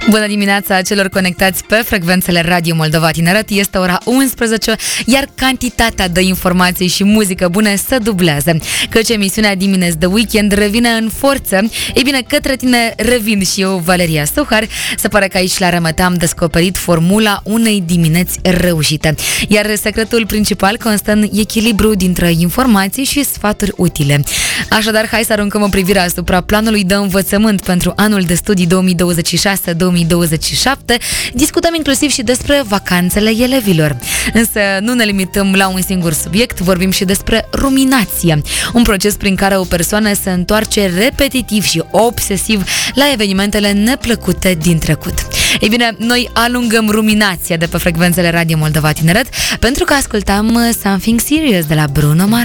Bună dimineața celor conectați pe frecvențele Radio Moldova Tineret. Este ora 11, iar cantitatea de informații și muzică bună se dublează. Căci emisiunea Dimineți de Weekend revine în forță. Ei bine, către tine revin și eu, Valeria Suhar. Se pare că aici la RMT am descoperit formula unei dimineți reușite. Iar secretul principal constă în echilibru dintre informații și sfaturi utile. Așadar, hai să aruncăm o privire asupra planului de învățământ pentru anul de studii 2026-2027. Discutăm inclusiv și despre vacanțele elevilor. Însă nu ne limităm la un singur subiect, vorbim și despre ruminație, un proces prin care o persoană se întoarce repetitiv și obsesiv la evenimentele neplăcute din trecut. Ei bine, noi alungăm ruminația de pe frecvențele Radio Moldova Tineret pentru că ascultăm Something Serious de la Bruno Mars.